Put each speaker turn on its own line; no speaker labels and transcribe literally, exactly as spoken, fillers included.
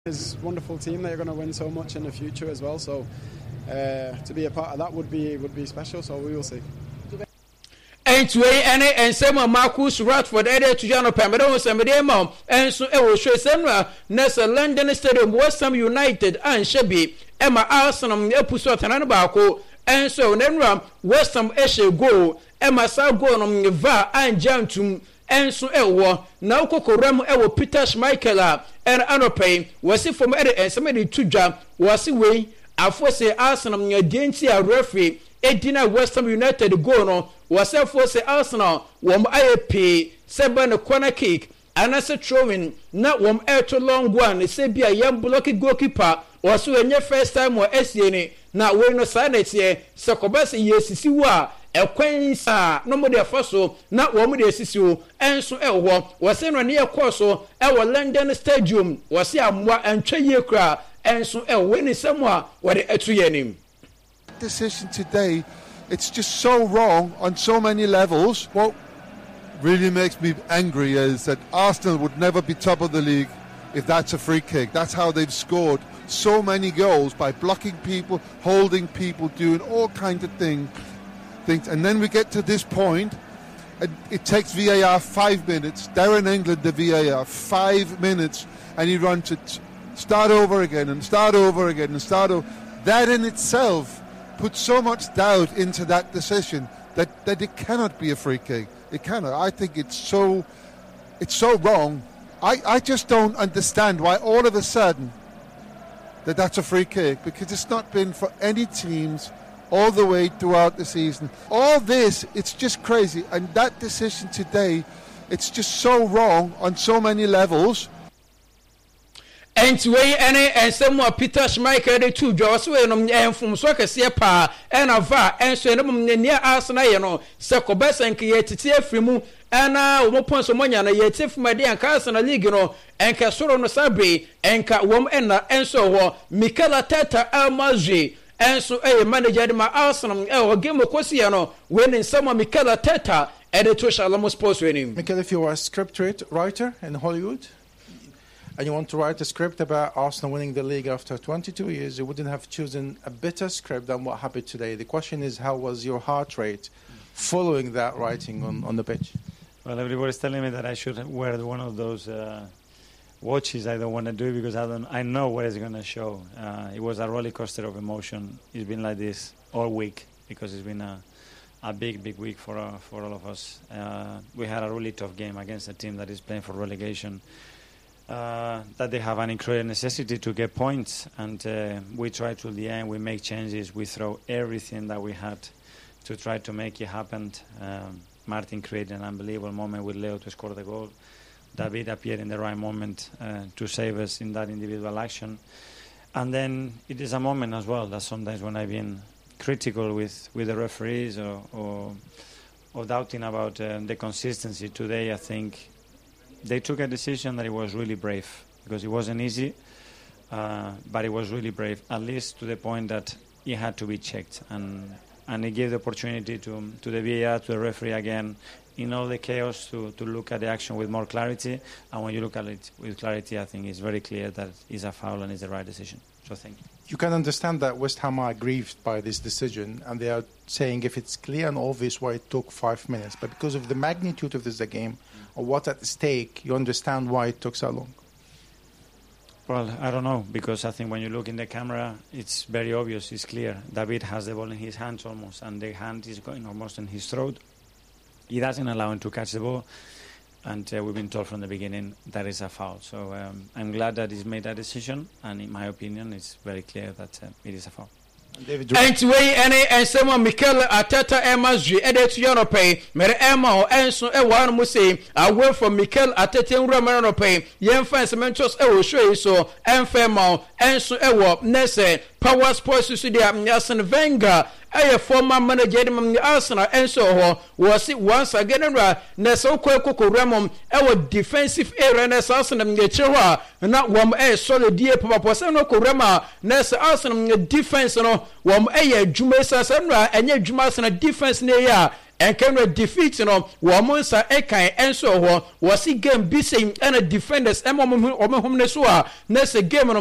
It's a wonderful team. They're going to win so much in the future as well. So uh, to be a part of that would be would be special. So we will see.
And to any and some Marcus Rashford added to Jano Pamela and somebody mom and so it will show Senra Nessa London Stadium West Ham United and Shabby Emma Arsenal Epusot and Anabako and so Nenram West Ham Eshe go Emma Salgo on Va and Jantum and so Ewa now Cocoramo Ewa Peter Schmeichel and Anope was it from Eddie and somebody to jump was away. I say Arsenal Dientia referee Edina West Ham United go no was for say Arsenal wom I P seven corner kick and as a throwing not wom air to long one say be a young blocky goalkeeper or so in your first time or S D N now we no sign it here so Kobasi yes si wa e kwen sa no mo de afoso na wo mo de sisiu enso e wo was no near course so e wo London Stadium was ya mwa antwa ye kra enso e wo ni samwa wo de atu yenim.
Decision today, it's just so wrong on so many levels. What really makes me angry is that Arsenal would never be top of the league if that's a free kick. That's how they've scored so many goals, by blocking people, holding people, doing all kinds of thing, things. And then we get to this point, and it takes V A R five minutes. They're in England, the V A R, five minutes, and he runs it, start over again and start over again and start over. That in itself put so much doubt into that decision that, that it cannot be a free kick. It cannot. I think it's so it's so wrong. I, I just don't understand why all of a sudden that that's a free kick, because it's not been for any teams all the way throughout the season. All this, it's just crazy. And that decision today, it's just so wrong on so many levels.
And to way any and some more Peter Schmeichel the two jaws way no and from soccer see pa and ava and so no near Arsenal you know Seko best and create free mu and uh one point so money na yet from my and Arsenal league you know and ka soro no sabre and ka wom and and so ho Mikel Arteta Almazri and so a manager my Arsenal e game kosi you know winning some Mikel Arteta at the Tosha Alamo Sports winning.
Mikel, if you are a script writer in Hollywood and you want to write a script about Arsenal winning the league after twenty-two years, you wouldn't have chosen a better script than what happened today. The question is, how was your heart rate following that writing on, on the pitch?
Well, everybody's telling me that I should wear one of those uh, watches. I don't want to do it because I don't. I know what it's going to show. Uh, it was a roller coaster of emotion. It's been like this all week because it's been a, a big, big week for uh, for all of us. Uh, we had a really tough game against a team that is playing for relegation. Uh, that they have an incredible necessity to get points, and uh, we try to the end. We make changes. We throw everything that we had to try to make it happen. Um, Martin created an unbelievable moment with Leo to score the goal. David appeared in the right moment uh, to save us in that individual action. And then it is a moment as well that sometimes when I've been critical with, with the referees or, or, or doubting about uh, the consistency today, I think they took a decision that it was really brave, because it wasn't easy, uh, but it was really brave, at least to the point that it had to be checked. And and it gave the opportunity to to the V A R, to the referee again, in all the chaos, to, to look at the action with more clarity. And when you look at it with clarity, I think it's very clear that it's a foul and it's the right decision. So thank you.
You can understand that West Ham are aggrieved by this decision, and they are saying if it's clear and obvious why it took five minutes, but because of the magnitude of this game or what's at stake, you understand why it took so long.
Well, I don't know, because I think when you look in the camera, it's very obvious, it's clear. David has the ball in his hands almost, and the hand is going almost in his throat. He doesn't allow him to catch the ball, and uh, we've been told from the beginning that is a foul. So um, I'm glad that he's made that decision, and in my opinion, it's very clear that uh, it is a foul.
And way any and someone Mikel Arteta Emazri edit to pay mere Emma and so a one must say I went from Mikel Arteta Romano pay yen fans mentos e will show so and femo and so e wo nese Power Sports studio Arsene Wenger a former manager of Arsenal and so was it once again na so kweko Ramon e defensive area na Arsenal ngechewa na wom e solid die papa so no Rama na Arsenal defense no wom e adwuma sasamra enye adwuma Arsenal defense na ya and can defeat no woman sa ekan enso ho was game bising and defenders emom hom ne so a na se game no